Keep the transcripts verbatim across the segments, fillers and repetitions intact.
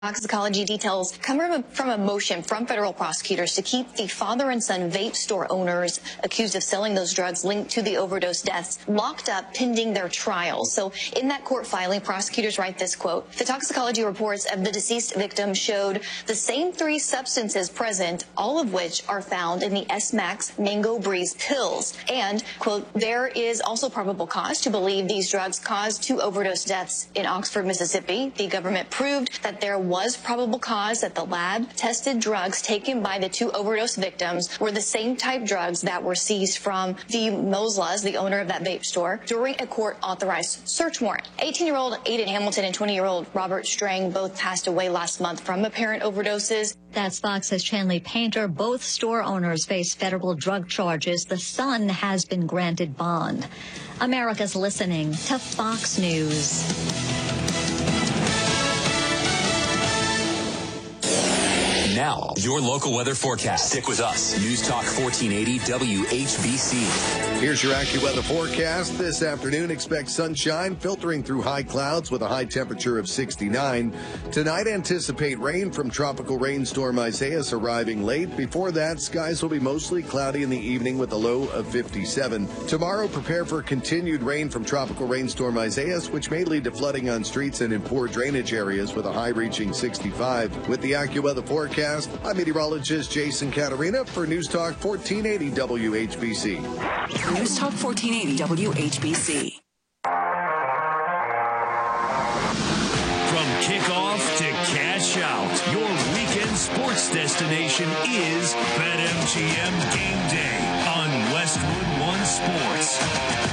Toxicology details come from a, from a motion from federal prosecutors to keep the father and son vape store owners accused of selling those drugs linked to the overdose deaths locked up pending their trials. So in that court filing, prosecutors write this quote: the toxicology reports of the deceased victim showed the same three substances present, all of which are found in the S-Max Mango Breeze pills. And, quote, there is also probable cause to believe these drugs caused two overdose deaths in Oxford, Mississippi. The government proved that there was probable cause that the lab-tested drugs taken by the two overdose victims were the same type drugs that were seized from the Moslas, the owner of that vape store, during a court-authorized search warrant. eighteen-year-old Aiden Hamilton and twenty-year-old Robert Strang both passed away last month from apparent overdoses. That's Fox's Chanley Painter. Both store owners face federal drug charges. The son has been granted bond. America's listening to Fox News. Now, your local weather forecast. Stick with us. News Talk fourteen eighty W H B C. Here's your AccuWeather forecast. This afternoon, expect sunshine filtering through high clouds with a high temperature of sixty-nine. Tonight, anticipate rain from tropical rainstorm Isaias arriving late. Before that, skies will be mostly cloudy in the evening with a low of fifty-seven. Tomorrow, prepare for continued rain from tropical rainstorm Isaias, which may lead to flooding on streets and in poor drainage areas with a high reaching sixty-five. With the AccuWeather forecast, I'm meteorologist Jason Caterina for News Talk fourteen eighty W H B C. News Talk fourteen eighty W H B C. From kickoff to cash out, your weekend sports destination is BetMGM Game Day on Westwood One Sports.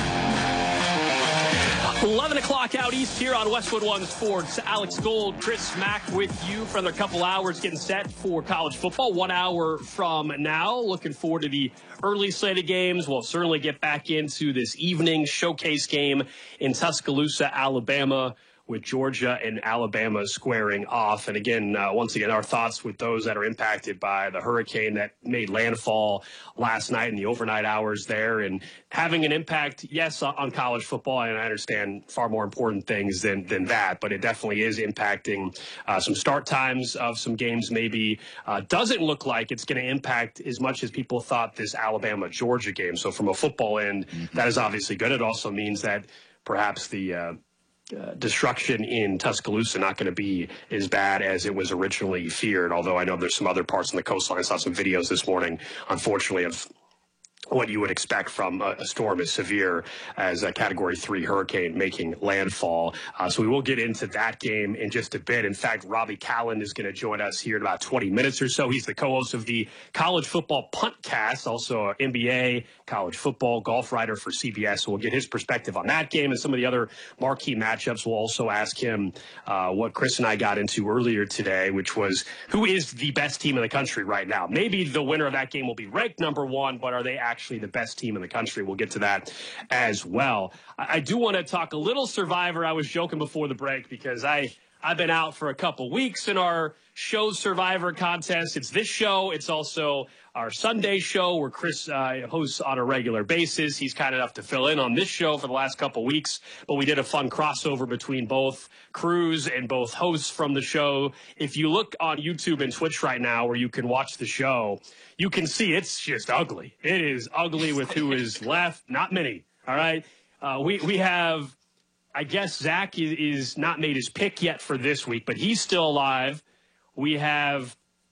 eleven o'clock out east here on Westwood One Sports. Alex Gold, Chris Mack with you for another couple hours getting set for college football. One hour from now. Looking forward to the early slate of games. We'll certainly get back into this evening showcase game in Tuscaloosa, Alabama, with Georgia and Alabama squaring off. And again, uh, once again, our thoughts with those that are impacted by the hurricane that made landfall last night in the overnight hours there, and having an impact, yes, on college football. And I understand far more important things than, than that, but it definitely is impacting uh, some start times of some games. Maybe uh, doesn't look like it's going to impact as much as people thought this Alabama-Georgia game. So from a football end, mm-hmm. that is obviously good. It also means that perhaps the uh, Uh, destruction in Tuscaloosa not going to be as bad as it was originally feared, although I know there's some other parts on the coastline. I saw some videos this morning, unfortunately, of what you would expect from a, a storm as severe as a Category three hurricane making landfall. Uh, so we will get into that game in just a bit. In fact, Robbie Callan is going to join us here in about twenty minutes or so. He's the co-host of the College Football Puntcast, also an N B A, college football, golf writer for C B S. So we'll get his perspective on that game and some of the other marquee matchups. We'll also ask him uh, what Chris and I got into earlier today, which was who is the best team in the country right now. Maybe the winner of that game will be ranked number one, but are they actually actually the best team in the country? We'll get to that as well. I, I do want to talk a little Survivor. I was joking before the break because I, I've been out for a couple weeks in our show Survivor contest. It's this show. It's also our Sunday show where Chris uh, hosts on a regular basis. He's kind enough to fill in on this show for the last couple weeks, but we did a fun crossover between both crews and both hosts from the show. If you look on YouTube and Twitch right now where you can watch the show, you can see it's just ugly. It is ugly with who is left. Not many. All right. Uh, we, we have, I guess Zach is, is not made his pick yet for this week, but he's still alive. We have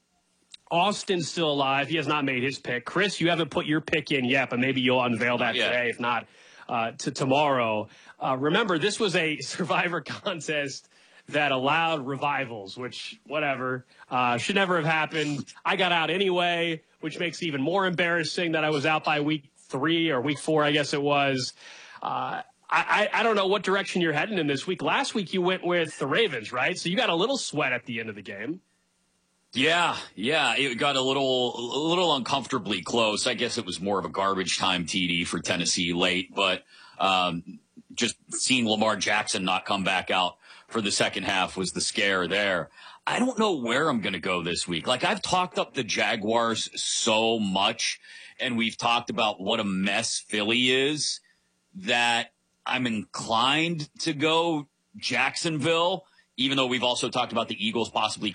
Austin still alive. He has not made his pick. Chris, you haven't put your pick in yet, but maybe you'll unveil that yeah. today, if not uh, to tomorrow. Uh, remember, this was a Survivor contest that allowed revivals, which, whatever, uh, should never have happened. I got out anyway, which makes it even more embarrassing that I was out by week three or week four, I guess it was. Uh, I, I don't know what direction you're heading in this week. Last week you went with the Ravens, right? So you got a little sweat at the end of the game. Yeah, yeah, it got a little a little uncomfortably close. I guess it was more of a garbage time T D for Tennessee late, but um, just seeing Lamar Jackson not come back out for the second half was the scare there. I don't know where I'm going to go this week. Like, I've talked up the Jaguars so much, and we've talked about what a mess Philly is, that I'm inclined to go Jacksonville, even though we've also talked about the Eagles possibly